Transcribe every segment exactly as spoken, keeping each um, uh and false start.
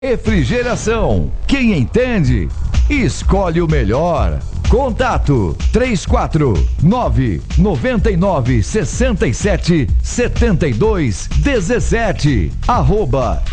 Refrigeração. Quem entende, escolhe o melhor. Contato três quatro nove nove nove seis sete sete dois um sete arroba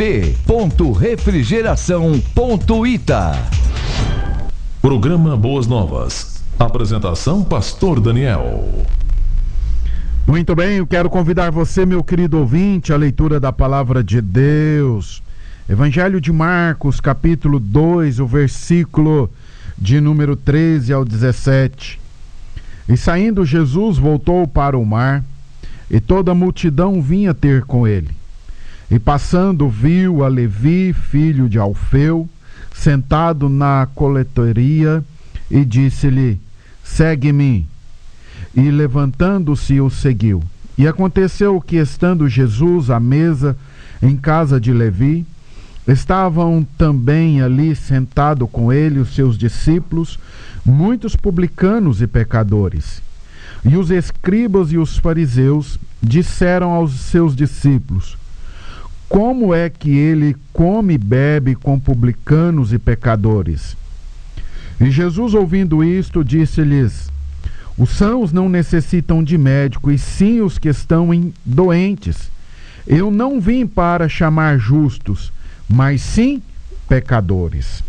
rb.refrigeração.ita. Programa Boas Novas. Apresentação Pastor Daniel. Muito bem, eu quero convidar você, meu querido ouvinte, à leitura da Palavra de Deus. Evangelho de Marcos, capítulo dois, o versículo de número treze ao dezessete. E saindo Jesus voltou para o mar, e toda a multidão vinha ter com ele. E passando viu a Levi, filho de Alfeu, sentado na coletoria, e disse-lhe: segue-me. E levantando-se o seguiu. E aconteceu que, estando Jesus à mesa em casa de Levi, estavam também ali sentados com ele os seus discípulos, muitos publicanos e pecadores. E os escribas e os fariseus disseram aos seus discípulos: como é que ele come e bebe com publicanos e pecadores? E Jesus, ouvindo isto, disse-lhes: os sãos não necessitam de médico, e sim os que estão em doentes. Eu não vim para chamar justos, mas sim pecadores.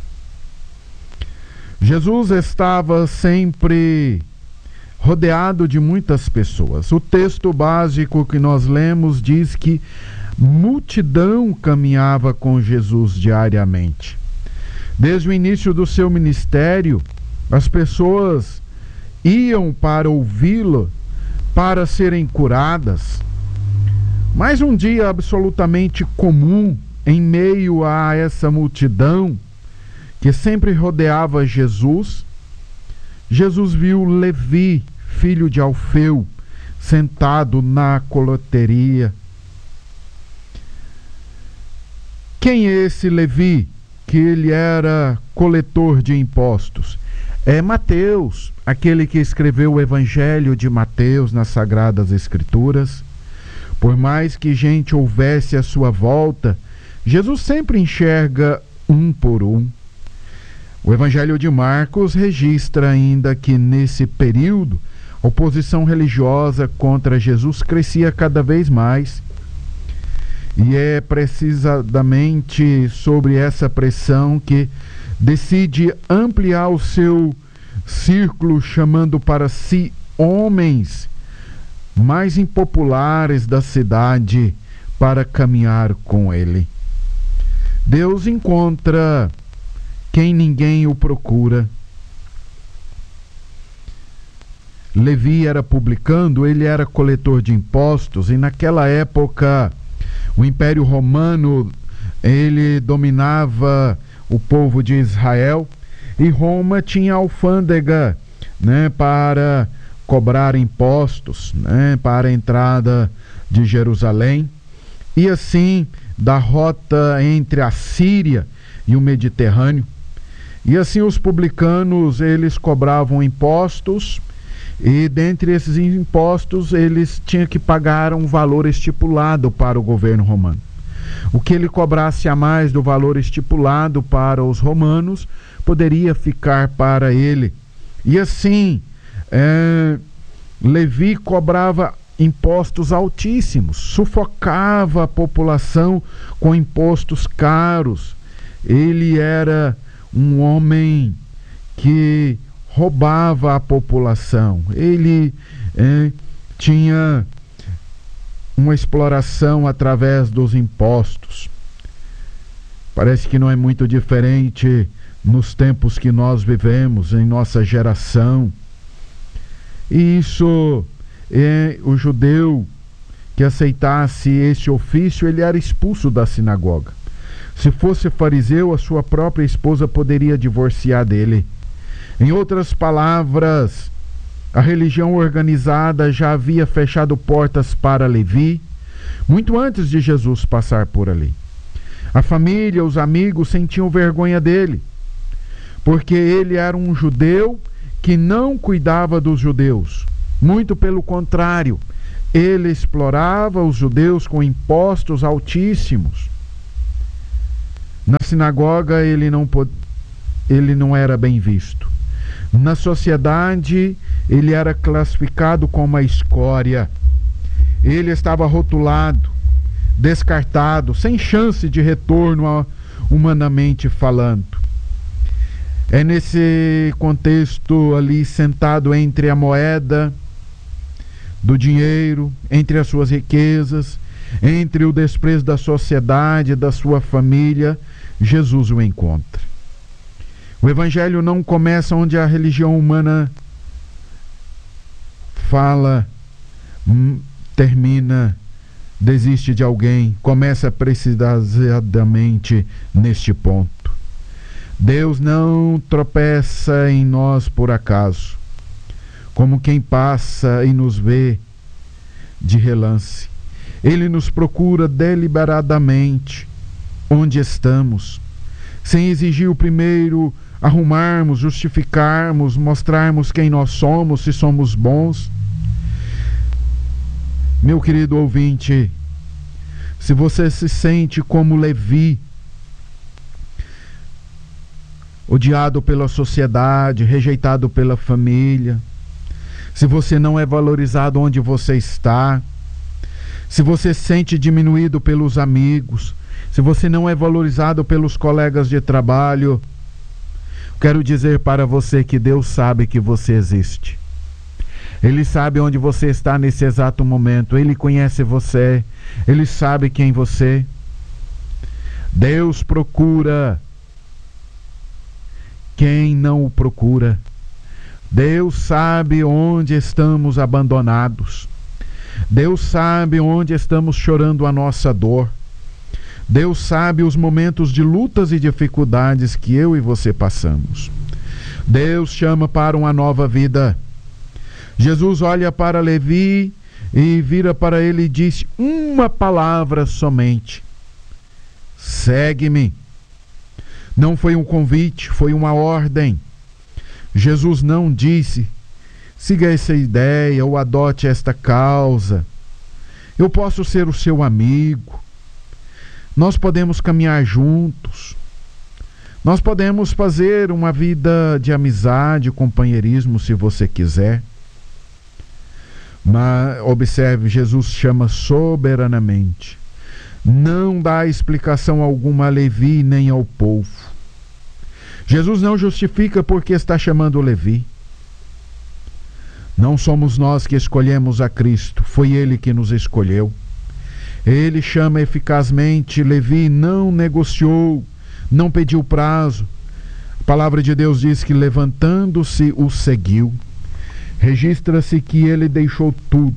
Jesus estava sempre rodeado de muitas pessoas. O texto básico que nós lemos diz que multidão caminhava com Jesus diariamente. Desde o início do seu ministério, as pessoas iam para ouvi-lo, para serem curadas. Mas um dia absolutamente comum, em meio a essa multidão que sempre rodeava Jesus, Jesus viu Levi, filho de Alfeu, sentado na coloteria. Quem é esse Levi? Que ele era coletor de impostos. É Mateus, aquele que escreveu o Evangelho de Mateus nas Sagradas Escrituras. Por mais que gente houvesse à sua volta, Jesus sempre enxerga um por um. O Evangelho de Marcos registra ainda que nesse período a oposição religiosa contra Jesus crescia cada vez mais. E é precisamente sobre essa pressão que decide ampliar o seu círculo, chamando para si homens mais impopulares da cidade para caminhar com ele. Deus encontra quem ninguém o procura. Levi era publicano, ele era coletor de impostos, e naquela época o Império Romano, ele dominava o povo de Israel, e Roma tinha alfândega, né, para cobrar impostos, né, para a entrada de Jerusalém. E assim, da rota entre a Síria e o Mediterrâneo. E assim os publicanos, eles cobravam impostos, e dentre esses impostos eles tinham que pagar um valor estipulado para o governo romano. O que ele cobrasse a mais do valor estipulado para os romanos poderia ficar para ele. E assim, é, Levi cobrava impostos altíssimos, sufocava a população com impostos caros. Ele era um homem que roubava a população. Ele é, tinha uma exploração através dos impostos. Parece que não é muito diferente nos tempos que nós vivemos, em nossa geração. E isso, é, o judeu que aceitasse esse ofício, ele era expulso da sinagoga. Se fosse fariseu, a sua própria esposa poderia divorciar dele. Em outras palavras, a religião organizada já havia fechado portas para Levi, muito antes de Jesus passar por ali. A família, os amigos sentiam vergonha dele, porque ele era um judeu que não cuidava dos judeus. Muito pelo contrário, ele explorava os judeus com impostos altíssimos. Na sinagoga ele não, pod... ele não era bem visto. Na sociedade ele era classificado como a escória. Ele estava rotulado, descartado, sem chance de retorno humanamente falando. É nesse contexto ali, sentado entre a moeda do dinheiro, entre as suas riquezas, entre o desprezo da sociedade, da sua família, Jesus o encontra. O evangelho não começa onde a religião humana fala, termina, desiste de alguém, começa precisamente neste ponto. Deus não tropeça em nós por acaso, como quem passa e nos vê de relance. Ele nos procura deliberadamente onde estamos, sem exigir o primeiro arrumarmos, justificarmos, mostrarmos quem nós somos, se somos bons. Meu querido ouvinte, se você se sente como Levi, odiado pela sociedade, rejeitado pela família, se você não é valorizado onde você está, se você se sente diminuído pelos amigos, se você não é valorizado pelos colegas de trabalho, quero dizer para você que Deus sabe que você existe. Ele sabe onde você está nesse exato momento. Ele conhece você. Ele sabe quem você. Deus procura quem não o procura. Deus sabe onde estamos abandonados. Deus sabe onde estamos chorando a nossa dor. Deus sabe os momentos de lutas e dificuldades que eu e você passamos. Deus chama para uma nova vida. Jesus olha para Levi e vira para ele e diz uma palavra somente: segue-me. Não foi um convite, foi uma ordem. Jesus não disse: siga essa ideia ou adote esta causa. Eu posso ser o seu amigo. Nós podemos caminhar juntos. Nós podemos fazer uma vida de amizade, companheirismo, se você quiser. Mas observe, Jesus chama soberanamente. Não dá explicação alguma a Levi nem ao povo. Jesus não justifica porque está chamando Levi. Não somos nós que escolhemos a Cristo, foi Ele que nos escolheu. Ele chama eficazmente Levi, não negociou, não pediu prazo. A palavra de Deus diz que levantando-se o seguiu. Registra-se que ele deixou tudo.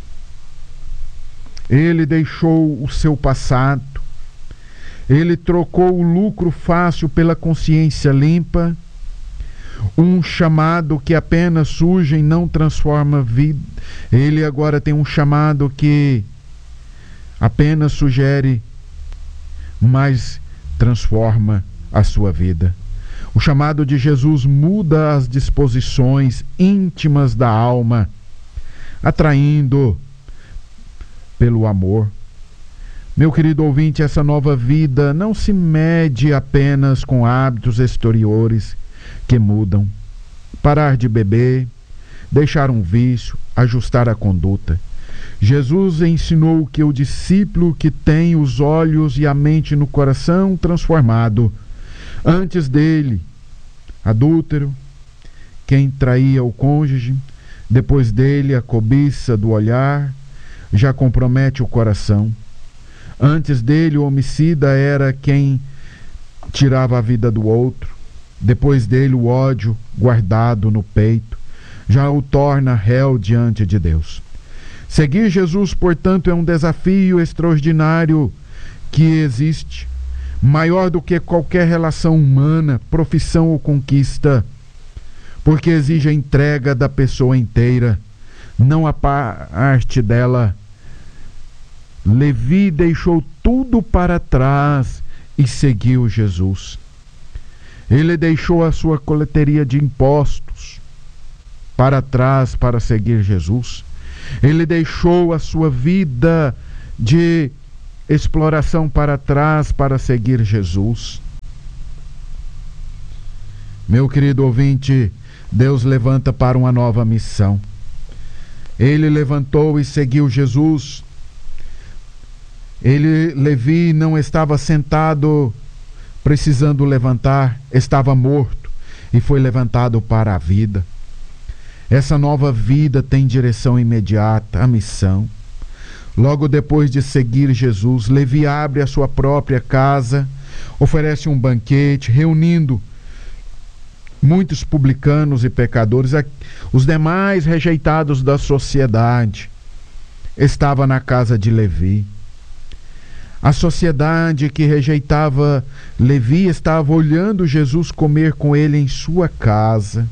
Ele deixou o seu passado. Ele trocou o lucro fácil pela consciência limpa. Um chamado que apenas surge e não transforma a vida. Ele agora tem um chamado que apenas sugere, mas transforma a sua vida. O chamado de Jesus muda as disposições íntimas da alma, atraindo pelo amor. Meu querido ouvinte, essa nova vida não se mede apenas com hábitos exteriores que mudam. Parar de beber, deixar um vício, ajustar a conduta. Jesus ensinou que o discípulo que tem os olhos e a mente no coração transformado, antes dele, adúltero, quem traía o cônjuge, depois dele a cobiça do olhar, já compromete o coração. Antes dele o homicida era quem tirava a vida do outro, depois dele o ódio guardado no peito, já o torna réu diante de Deus. Seguir Jesus, portanto, é um desafio extraordinário que existe, maior do que qualquer relação humana, profissão ou conquista, porque exige a entrega da pessoa inteira, não a parte dela. Levi deixou tudo para trás e seguiu Jesus. Ele deixou a sua coleteria de impostos para trás para seguir Jesus. Ele deixou a sua vida de exploração para trás para seguir Jesus. Meu querido ouvinte, Deus levanta para uma nova missão. Ele levantou e seguiu Jesus. Ele, Levi, não estava sentado precisando levantar, estava morto e foi levantado para a vida. Essa nova vida tem direção imediata, a missão. Logo depois de seguir Jesus, Levi abre a sua própria casa, oferece um banquete, reunindo muitos publicanos e pecadores, os demais rejeitados da sociedade. Estava na casa de Levi. A sociedade que rejeitava Levi estava olhando Jesus comer com ele em sua casa.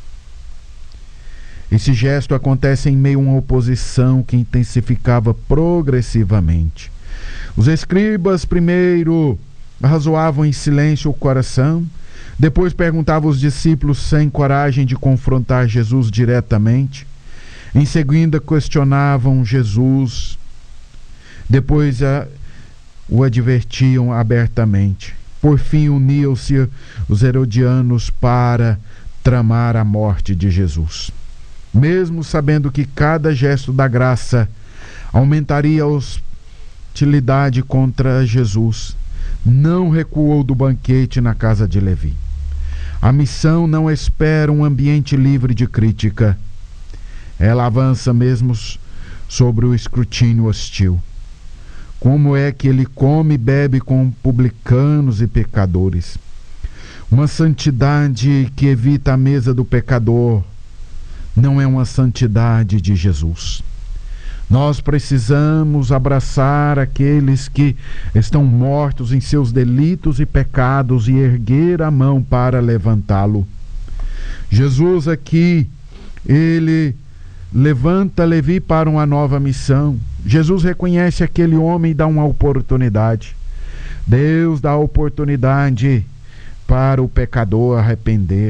Esse gesto acontece em meio a uma oposição que intensificava progressivamente. Os escribas primeiro razoavam em silêncio o coração, depois perguntavam aos discípulos sem coragem de confrontar Jesus diretamente. Em seguida questionavam Jesus, depois a, o advertiam abertamente. Por fim uniam-se os herodianos para tramar a morte de Jesus. Mesmo sabendo que cada gesto da graça aumentaria a hostilidade contra Jesus, não recuou do banquete na casa de Levi. A missão não espera um ambiente livre de crítica. Ela avança mesmo sobre o escrutínio hostil. Como é que ele come e bebe com publicanos e pecadores? Uma santidade que evita a mesa do pecador não é uma santidade de Jesus. Nós precisamos abraçar aqueles que estão mortos em seus delitos e pecados e erguer a mão para levantá-lo. Jesus aqui, ele levanta Levi para uma nova missão. Jesus reconhece aquele homem e dá uma oportunidade. Deus dá oportunidade para o pecador arrepender.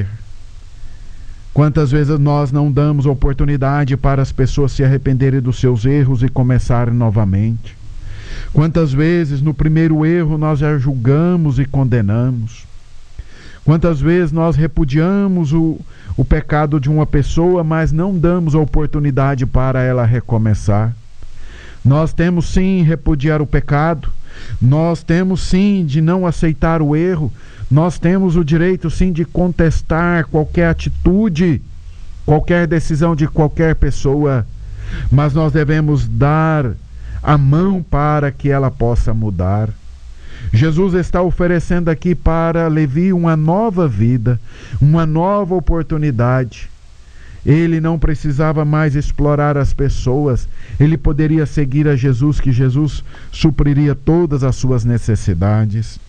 Quantas vezes nós não damos oportunidade para as pessoas se arrependerem dos seus erros e começarem novamente? Quantas vezes no primeiro erro nós já julgamos e condenamos? Quantas vezes nós repudiamos o, o pecado de uma pessoa, mas não damos a oportunidade para ela recomeçar? Nós temos sim repudiar o pecado, nós temos sim de não aceitar o erro, nós temos o direito sim de contestar qualquer atitude, qualquer decisão de qualquer pessoa, mas nós devemos dar a mão para que ela possa mudar. Jesus está oferecendo aqui para Levi uma nova vida, uma nova oportunidade. Ele não precisava mais explorar as pessoas, ele poderia seguir a Jesus, que Jesus supriria todas as suas necessidades.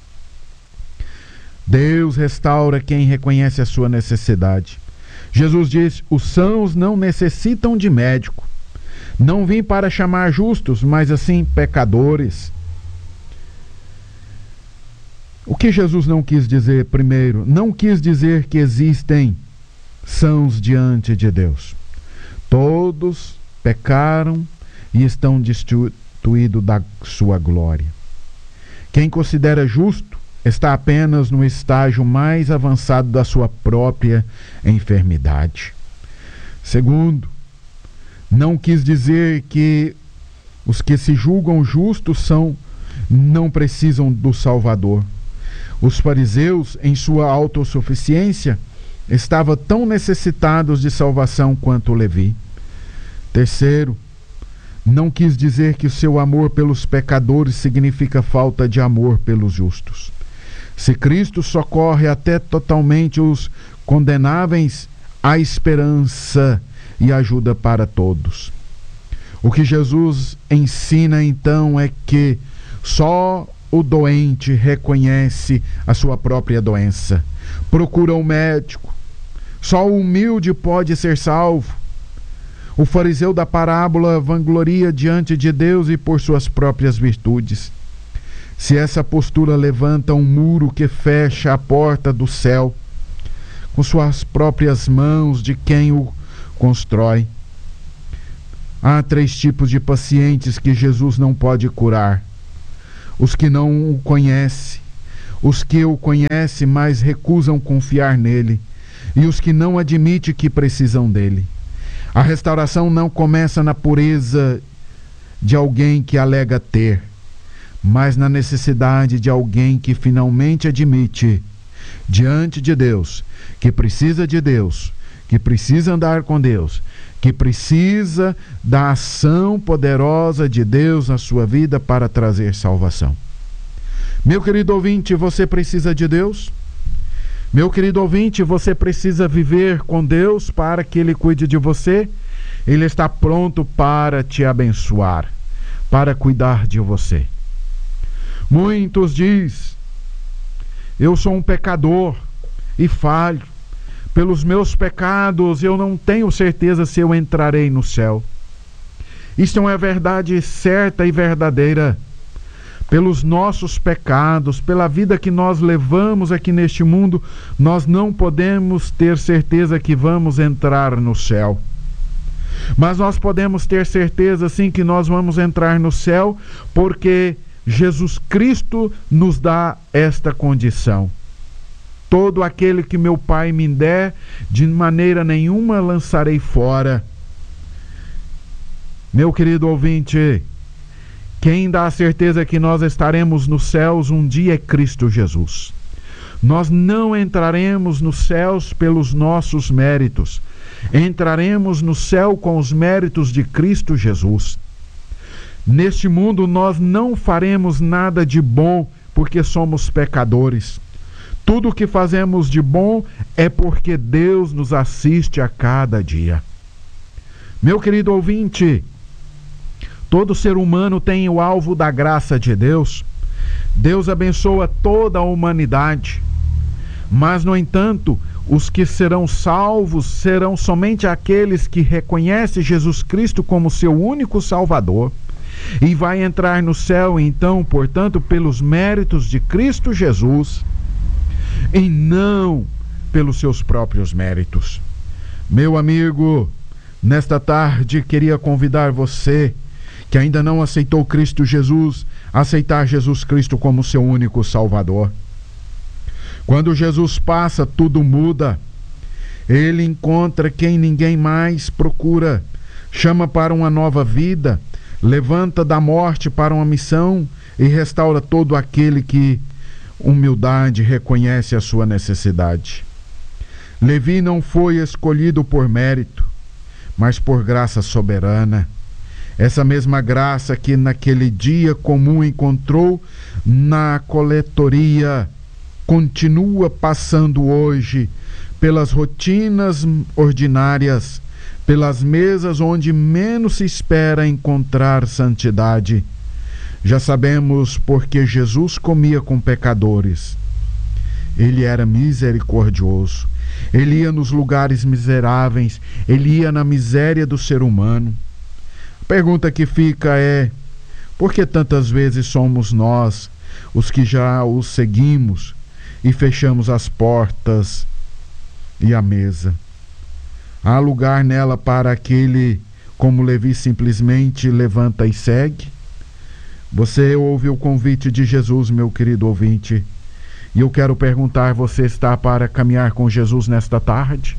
Deus restaura quem reconhece a sua necessidade. Jesus diz: os sãos não necessitam de médico. Não vim para chamar justos, mas assim pecadores. O que Jesus não quis dizer primeiro? Não quis dizer que existem sãos diante de Deus. Todos pecaram e estão destituídos da sua glória. Quem considera justo está apenas no estágio mais avançado da sua própria enfermidade. Segundo, não quis dizer que os que se julgam justos são, não precisam do Salvador. Os fariseus, em sua autossuficiência, estavam tão necessitados de salvação quanto Levi. Terceiro, não quis dizer que o seu amor pelos pecadores significa falta de amor pelos justos. Se Cristo socorre até totalmente os condenáveis, há esperança e ajuda para todos. O que Jesus ensina então é que só o doente reconhece a sua própria doença, procura um médico. Só o humilde pode ser salvo. O fariseu da parábola vangloria diante de Deus e por suas próprias virtudes. Se essa postura levanta um muro que fecha a porta do céu com suas próprias mãos de quem o constrói. Há três tipos de pacientes que Jesus não pode curar: os que não o conhecem, os que o conhecem, mas recusam confiar nele, e os que não admitem que precisam dele. A restauração não começa na pureza de alguém que alega ter, mas na necessidade de alguém que finalmente admite diante de Deus que precisa de Deus, que precisa andar com Deus, que precisa da ação poderosa de Deus na sua vida para trazer salvação. Meu querido ouvinte, você precisa de Deus? Meu querido ouvinte, você precisa viver com Deus para que Ele cuide de você? Ele está pronto para te abençoar, para cuidar de você. Muitos dizem: eu sou um pecador e falho. Pelos meus pecados eu não tenho certeza se eu entrarei no céu. Isto não é verdade certa e verdadeira. Pelos nossos pecados, pela vida que nós levamos aqui neste mundo, nós não podemos ter certeza que vamos entrar no céu. Mas nós podemos ter certeza sim que nós vamos entrar no céu, porque Jesus Cristo nos dá esta condição. Todo aquele que meu Pai me der, de maneira nenhuma lançarei fora. Meu querido ouvinte, quem dá a certeza que nós estaremos nos céus um dia é Cristo Jesus. Nós não entraremos nos céus pelos nossos méritos. Entraremos no céu com os méritos de Cristo Jesus. Neste mundo nós não faremos nada de bom porque somos pecadores. Tudo o que fazemos de bom é porque Deus nos assiste a cada dia. Meu querido ouvinte, todo ser humano tem o alvo da graça de Deus. Deus abençoa toda a humanidade. Mas, no entanto, os que serão salvos serão somente aqueles que reconhecem Jesus Cristo como seu único Salvador. E vai entrar no céu, então, portanto, pelos méritos de Cristo Jesus, e não pelos seus próprios méritos. Meu amigo, nesta tarde queria convidar você que ainda não aceitou Cristo Jesus, a aceitar Jesus Cristo como seu único Salvador. Quando Jesus passa, tudo muda. Ele encontra quem ninguém mais procura, chama para uma nova vida, levanta da morte para uma missão e restaura todo aquele que, humildade, reconhece a sua necessidade. Levi não foi escolhido por mérito, mas por graça soberana. Essa mesma graça que naquele dia comum encontrou na coletoria continua passando hoje pelas rotinas ordinárias, pelas mesas onde menos se espera encontrar santidade. Já sabemos porque Jesus comia com pecadores. Ele era misericordioso. Ele ia nos lugares miseráveis. Ele ia na miséria do ser humano. A pergunta que fica é: por que tantas vezes somos nós, os que já o seguimos, e fechamos as portas e a mesa? Há lugar nela para aquele, como Levi simplesmente levanta e segue? Você ouve o convite de Jesus, meu querido ouvinte, e eu quero perguntar: você está para caminhar com Jesus nesta tarde?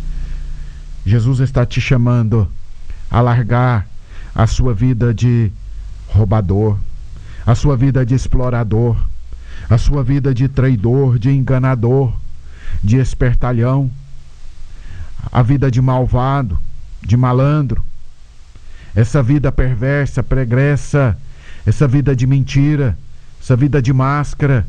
Jesus está te chamando a largar a sua vida de roubador, a sua vida de explorador, a sua vida de traidor, de enganador, de espertalhão, a vida de malvado, de malandro, essa vida perversa, pregressa, essa vida de mentira, essa vida de máscara,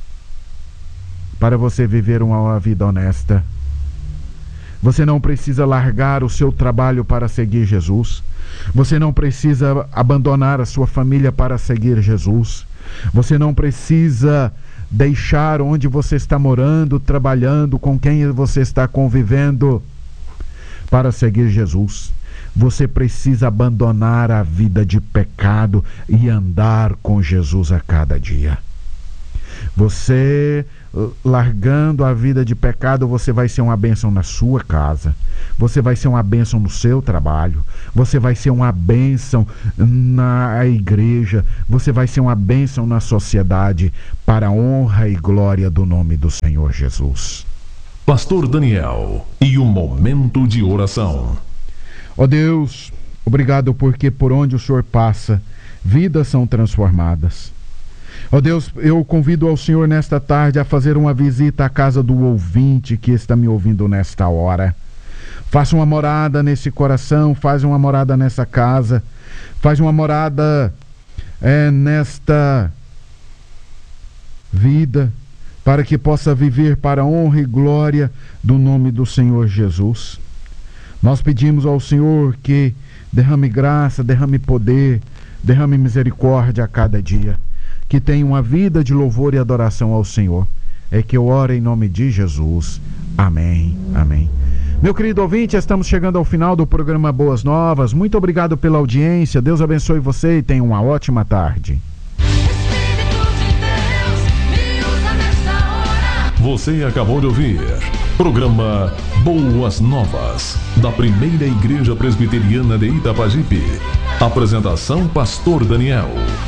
para você viver uma vida honesta. Você não precisa largar o seu trabalho para seguir Jesus. Você não precisa abandonar a sua família para seguir Jesus. Você não precisa deixar onde você está morando, trabalhando, com quem você está convivendo para seguir Jesus. Você precisa abandonar a vida de pecado e andar com Jesus a cada dia. Você largando a vida de pecado, você vai ser uma bênção na sua casa, você vai ser uma bênção no seu trabalho, você vai ser uma bênção na igreja, você vai ser uma bênção na sociedade, para a honra e glória do nome do Senhor Jesus. Pastor Daniel e o momento de oração. Ó Deus, obrigado porque por onde o Senhor passa, vidas são transformadas. Ó Deus, eu convido ao Senhor nesta tarde a fazer uma visita à casa do ouvinte que está me ouvindo nesta hora. Faça uma morada nesse coração, faz uma morada nessa casa, faz uma morada é, nesta vida, para que possa viver para a honra e glória do nome do Senhor Jesus. Nós pedimos ao Senhor que derrame graça, derrame poder, derrame misericórdia a cada dia, que tenha uma vida de louvor e adoração ao Senhor. É que eu oro em nome de Jesus. Amém, amém. Meu querido ouvinte, estamos chegando ao final do programa Boas Novas. Muito obrigado pela audiência. Deus abençoe você e tenha uma ótima tarde. Você acabou de ouvir programa Boas Novas, da Primeira Igreja Presbiteriana de Itapajipe. Apresentação Pastor Daniel.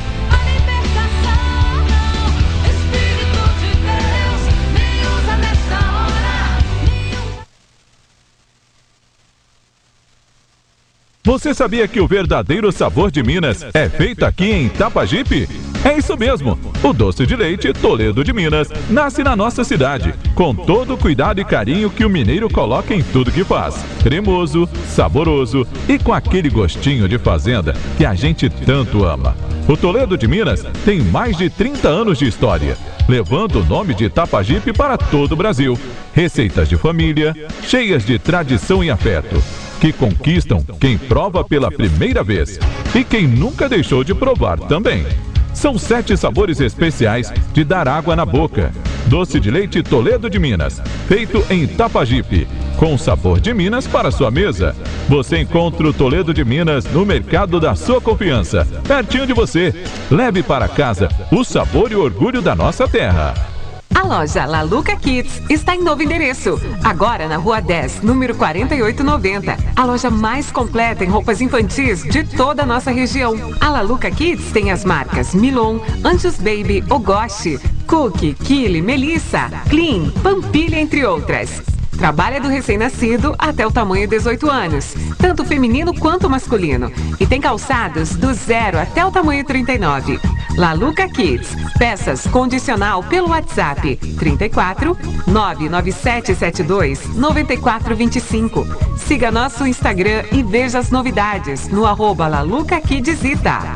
Você sabia que o verdadeiro sabor de Minas é feito aqui em Itapajipe? É isso mesmo! O doce de leite Toledo de Minas nasce na nossa cidade, com todo o cuidado e carinho que o mineiro coloca em tudo que faz. Cremoso, saboroso e com aquele gostinho de fazenda que a gente tanto ama. O Toledo de Minas tem mais de trinta anos de história, levando o nome de Itapajipe para todo o Brasil. Receitas de família, cheias de tradição e afeto, que conquistam quem prova pela primeira vez e quem nunca deixou de provar também. São sete sabores especiais de dar água na boca. Doce de leite Toledo de Minas, feito em Itapajipe, com sabor de Minas para sua mesa. Você encontra o Toledo de Minas no mercado da sua confiança, pertinho de você. Leve para casa o sabor e o orgulho da nossa terra. A loja Laluca Kids está em novo endereço, agora na Rua dez, número quarenta e oito noventa. A loja mais completa em roupas infantis de toda a nossa região. A Laluca Kids tem as marcas Milon, Anjos Baby, Ogoshi, Cookie, Kili, Melissa, Clean, Pampilha, entre outras. Trabalha do recém-nascido até o tamanho dezoito anos, tanto feminino quanto masculino. E tem calçados do zero até o tamanho trinta e nove. Laluca Kids, peças condicional pelo WhatsApp trinta e quatro, nove nove sete sete dois, nove quatro dois cinco. Siga nosso Instagram e veja as novidades no arroba Laluca Kids Ita.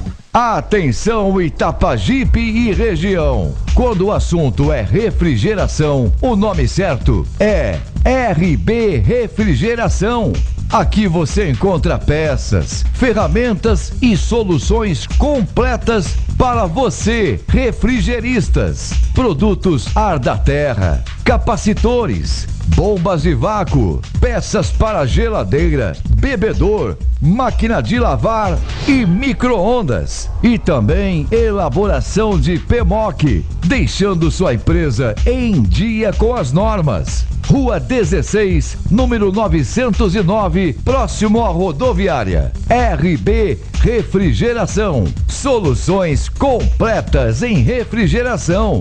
Atenção Itapajipe e região. Quando o assunto é refrigeração, o nome certo é R B Refrigeração. Aqui você encontra peças, ferramentas e soluções completas para você, refrigeristas. Produtos ar da terra, capacitores, bombas de vácuo, peças para geladeira, bebedor, máquina de lavar e micro-ondas. E também elaboração de P M O C, deixando sua empresa em dia com as normas. Rua dezesseis, número novecentos e nove, próximo à rodoviária. R B Refrigeração. Soluções completas em refrigeração.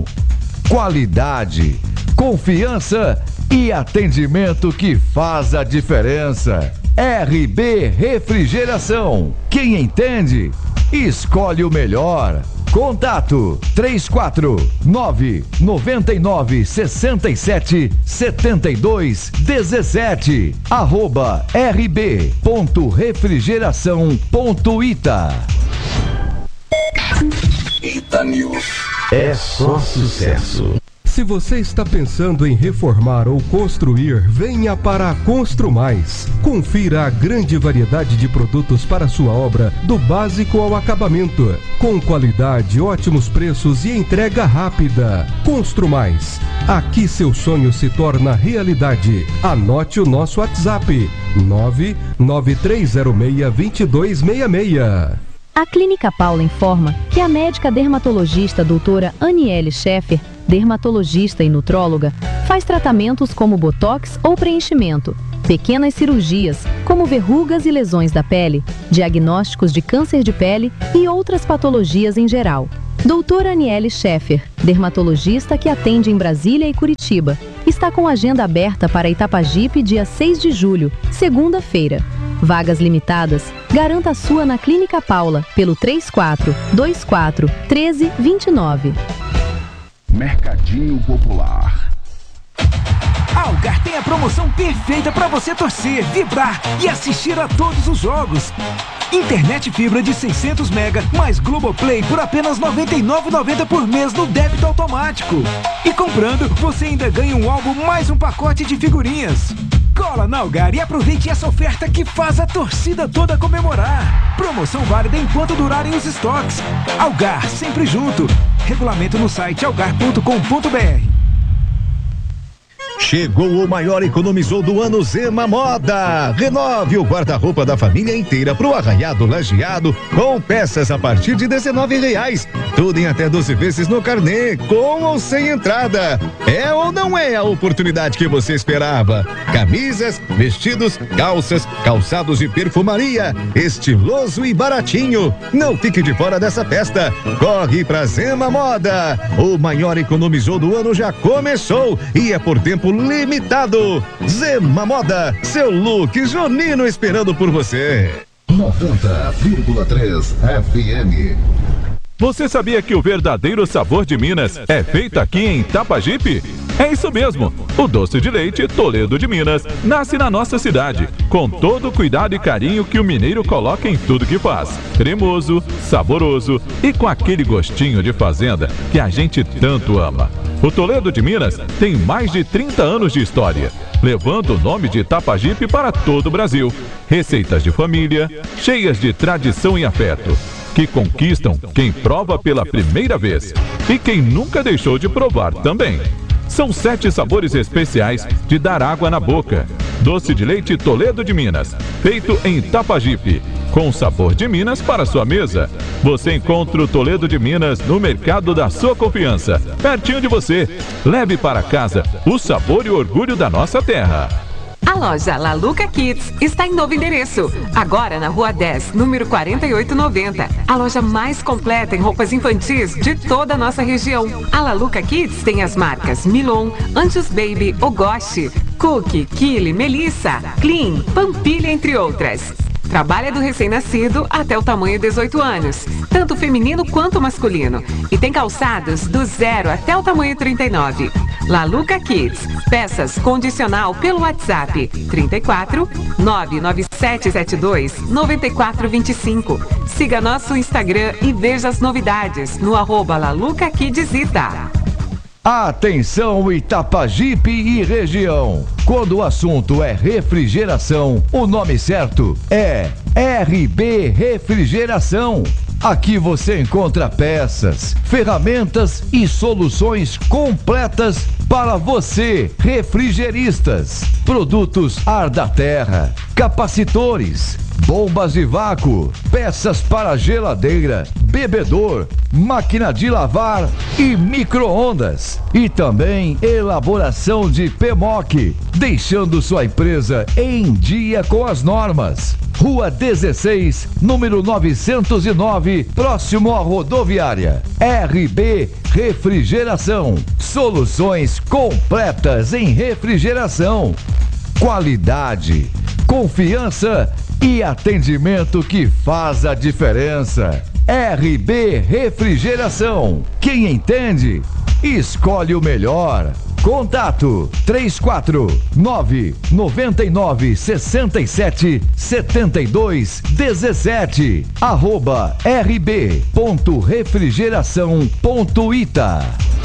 Qualidade, confiança e atendimento que faz a diferença. R B Refrigeração. Quem entende, escolhe o melhor. Contato três quatro nove, nove nove, seis sete, sete dois um sete, arroba rb ponto refrigeração ponto ita. Ita News. É só sucesso. Se você está pensando em reformar ou construir, venha para a Constru Mais. Confira a grande variedade de produtos para sua obra, do básico ao acabamento. Com qualidade, ótimos preços e entrega rápida. Constru Mais. Aqui seu sonho se torna realidade. Anote o nosso WhatsApp: nove nove três zero seis, dois dois seis seis. A Clínica Paula informa que a médica dermatologista doutora Aniele Scheffer dermatologista e nutróloga, faz tratamentos como botox ou preenchimento, pequenas cirurgias, como verrugas e lesões da pele, diagnósticos de câncer de pele e outras patologias em geral. doutora Aniele Scheffer, dermatologista que atende em Brasília e Curitiba, está com agenda aberta para Itapajipe dia seis de julho, segunda-feira. Vagas limitadas. Garanta a sua na Clínica Paula pelo três quatro dois quatro um três dois nove. Mercadinho Popular. A Algar tem a promoção perfeita para você torcer, vibrar e assistir a todos os jogos. Internet fibra de seiscentos mega mais Globoplay por apenas noventa e nove reais e noventa centavos por mês no débito automático. E comprando, você ainda ganha um álbum mais um pacote de figurinhas. Cola na Algar e aproveite essa oferta que faz a torcida toda comemorar. Promoção válida enquanto durarem os estoques. Algar, sempre junto. Regulamento no site algar ponto com ponto br. Chegou o maior economizou do ano Zema Moda. Renove o guarda-roupa da família inteira pro arraiado lajeado com peças a partir de dezenove reais. Tudo em até doze vezes no carnê, com ou sem entrada. É ou não é a oportunidade que você esperava? Camisas, vestidos, calças, calçados e perfumaria. Estiloso e baratinho. Não fique de fora dessa festa. Corre pra Zema Moda. O maior economizou do ano já começou e é por tempo limitado. Zema Moda, seu look junino esperando por você. noventa vírgula três F M. Você sabia que o verdadeiro sabor de Minas é feito aqui em Itapajipe? É isso mesmo! O doce de leite Toledo de Minas nasce na nossa cidade, com todo o cuidado e carinho que o mineiro coloca em tudo que faz. Cremoso, saboroso e com aquele gostinho de fazenda que a gente tanto ama. O Toledo de Minas tem mais de trinta anos de história, levando o nome de Itapajipe para todo o Brasil. Receitas de família, cheias de tradição e afeto, que conquistam quem prova pela primeira vez e quem nunca deixou de provar também. São sete sabores especiais de dar água na boca. Doce de leite Toledo de Minas, feito em Itapajipe, com sabor de Minas para sua mesa. Você encontra o Toledo de Minas no mercado da sua confiança, pertinho de você. Leve para casa o sabor e o orgulho da nossa terra. A loja La Luca Kids está em novo endereço, agora na Rua dez, número quarenta e oito noventa. A loja mais completa em roupas infantis de toda a nossa região. A La Luca Kids tem as marcas Milon, Anjos Baby, Ogoshi, Cookie, Kili, Melissa, Clean, Pampilha, entre outras. Trabalha do recém-nascido até o tamanho dezoito anos, tanto feminino quanto masculino. E tem calçados do zero até o tamanho trinta e nove. La Luca Kids, peças condicional pelo WhatsApp trinta e quatro, nove nove sete sete dois, nove quatro dois cinco. Siga nosso Instagram e veja as novidades no arroba La Luca Kids Ita. Atenção Itapajipe e região. Quando o assunto é refrigeração, o nome certo é R B Refrigeração. Aqui você encontra peças, ferramentas e soluções completas para você, refrigeristas. Produtos ar da terra, capacitores, bombas de vácuo, peças para geladeira, bebedor, máquina de lavar e micro-ondas. E também elaboração de P M O C, deixando sua empresa em dia com as normas. Rua dezesseis, número novecentos e nove, próximo à rodoviária. R B Refrigeração. Soluções completas em refrigeração. Qualidade, confiança e atendimento que faz a diferença. R B Refrigeração. Quem entende, escolhe o melhor. Contato três quatro nove, nove nove, seis sete, sete dois um sete, arroba rb ponto refrigeração ponto ita.